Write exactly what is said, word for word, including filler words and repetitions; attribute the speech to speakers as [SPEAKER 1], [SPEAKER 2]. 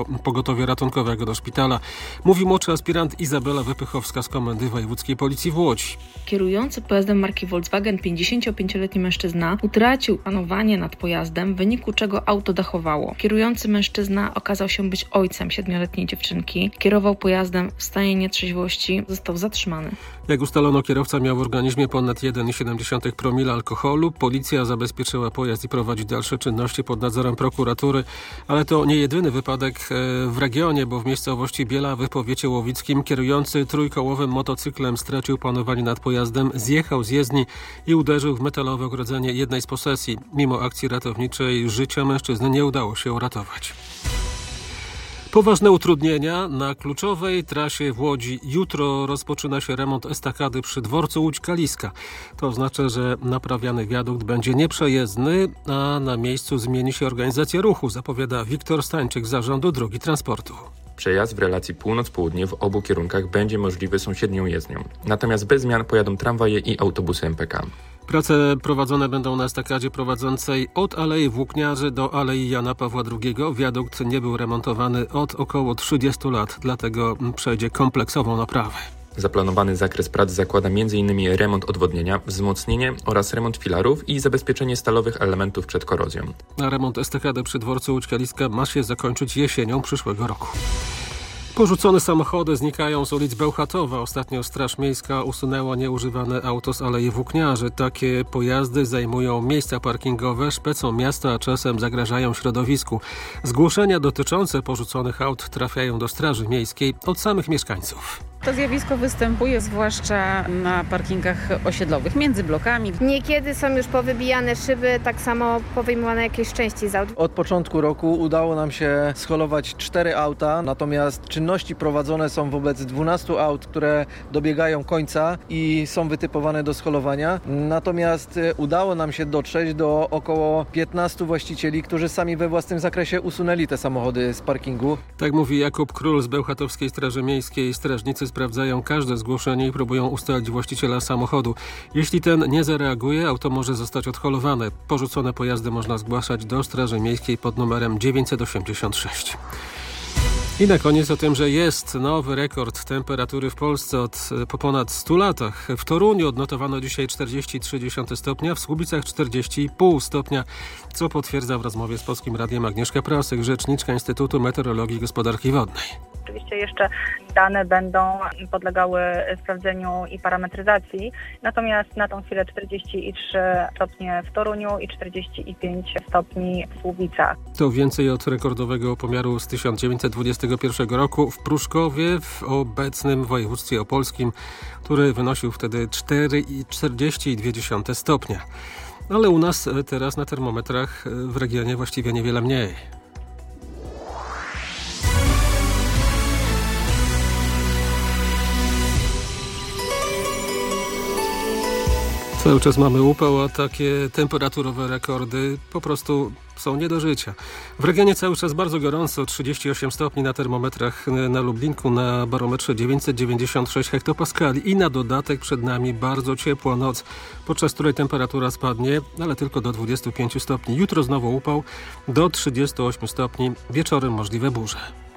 [SPEAKER 1] pogotowia ratunkowego do szpitala. Mówi młodszy aspirant Izabela Wypychowska z Komendy Wojewódzkiej Policji w Łodzi.
[SPEAKER 2] Kierujący pojazdem marki Volkswagen pięćdziesięciopięcioletni mężczyzna utracił panowanie nad pojazdem, w wyniku czego auto dachowało. Kierujący mężczyzna okazał się być ojcem siedmioletniej dziewczynki. Kierował pojazdem w stanie nietrzeźwości. Został zatrzymany.
[SPEAKER 1] Jak ustalono, kierowca miał w organizmie ponad jeden przecinek siedem promila alkoholu. Policja zabezpieczyła pojazd i prowadzi dalsze czynności pod nadzorem prokuratury. Ale to nie jedyny wypadek w regionie, bo w miejscowości Bielawy w powiecie łowickim kierujący trójkołowym motocyklem stracił panowanie nad pojazdem, zjechał z jezdni i uderzył w metalowe ogrodzenie jednej z posesji. Mimo akcji ratowniczej życia mężczyzny nie udało się uratować. Poważne utrudnienia na kluczowej trasie w Łodzi. Jutro rozpoczyna się remont estakady przy dworcu Łódź-Kaliska. To oznacza, że naprawiany wiadukt będzie nieprzejezdny, a na miejscu zmieni się organizacja ruchu, zapowiada Wiktor Stańczyk z Zarządu Drogi Transportu.
[SPEAKER 3] Przejazd w relacji północ-południe w obu kierunkach będzie możliwy sąsiednią jezdnią. Natomiast bez zmian pojadą tramwaje i autobusy M P K.
[SPEAKER 1] Prace prowadzone będą na estakadzie prowadzącej od Alei Włókniarzy do Alei Jana Pawła drugiego. Wiadukt nie był remontowany od około trzydziestu lat, dlatego przejdzie kompleksową naprawę.
[SPEAKER 3] Zaplanowany zakres prac zakłada między innymi remont odwodnienia, wzmocnienie oraz remont filarów i zabezpieczenie stalowych elementów przed korozją.
[SPEAKER 1] A remont estakady przy dworcu Łódź-Kaliska ma się zakończyć jesienią przyszłego roku. Porzucone samochody znikają z ulic Bełchatowa. Ostatnio Straż Miejska usunęła nieużywane auto z Alei Włókniarzy. Takie pojazdy zajmują miejsca parkingowe, szpecą miasta, a czasem zagrażają środowisku. Zgłoszenia dotyczące porzuconych aut trafiają do Straży Miejskiej od samych mieszkańców.
[SPEAKER 4] To zjawisko występuje zwłaszcza na parkingach osiedlowych, między blokami.
[SPEAKER 5] Niekiedy są już powybijane szyby, tak samo powyjmowane jakieś części z aut.
[SPEAKER 6] Od początku roku udało nam się scholować cztery auta, natomiast czynności prowadzone są wobec dwunastu aut, które dobiegają końca i są wytypowane do scholowania. Natomiast udało nam się dotrzeć do około piętnastu właścicieli, którzy sami we własnym zakresie usunęli te samochody z parkingu.
[SPEAKER 1] Tak mówi Jakub Król z Bełchatowskiej Straży Miejskiej. Strażnicy sprawdzają każde zgłoszenie i próbują ustalić właściciela samochodu. Jeśli ten nie zareaguje, auto może zostać odholowane. Porzucone pojazdy można zgłaszać do Straży Miejskiej pod numerem dziewięćset osiemdziesiąt sześć. I na koniec o tym, że jest nowy rekord temperatury w Polsce od po ponad stu latach. W Toruniu odnotowano dzisiaj czterdzieści trzy przecinek trzy stopnia, w Słubicach czterdzieści przecinek pięć stopnia, co potwierdza w rozmowie z Polskim Radiem Agnieszka Prasek, rzeczniczka Instytutu Meteorologii i Gospodarki Wodnej.
[SPEAKER 7] Oczywiście jeszcze dane będą podlegały sprawdzeniu i parametryzacji, natomiast na tą chwilę czterdzieści trzy stopnie w Toruniu i czterdzieści pięć stopni w Słubicach.
[SPEAKER 1] To więcej od rekordowego pomiaru z tysiąc dziewięćset dwudziestego pierwszego roku w Pruszkowie w obecnym województwie opolskim, który wynosił wtedy czterdzieści przecinek dwa stopnia. Ale u nas teraz na termometrach w regionie właściwie niewiele mniej. Cały czas mamy upał, a takie temperaturowe rekordy po prostu są nie do życia. W regionie cały czas bardzo gorąco, trzydzieści osiem stopni na termometrach na Lublinku, na barometrze dziewięćset dziewięćdziesiąt sześć hektopaskali i na dodatek przed nami bardzo ciepła noc, podczas której temperatura spadnie, ale tylko do dwudziestu pięciu stopni. Jutro znowu upał do trzydziestu ośmiu stopni, wieczorem możliwe burze.